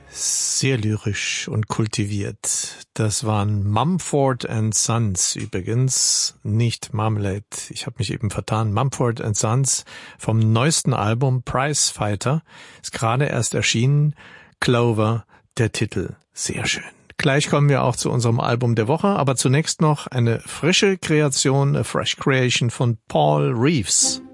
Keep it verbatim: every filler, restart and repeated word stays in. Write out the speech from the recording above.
Sehr lyrisch und kultiviert. Das waren Mumford and Sons übrigens, nicht Marmalade. Ich habe mich eben vertan. Mumford and Sons vom neuesten Album Prizefighter. Ist gerade erst erschienen. Clover, der Titel. Sehr schön. Gleich kommen wir auch zu unserem Album der Woche, aber zunächst noch eine frische Kreation, a fresh creation von Paul Reeves.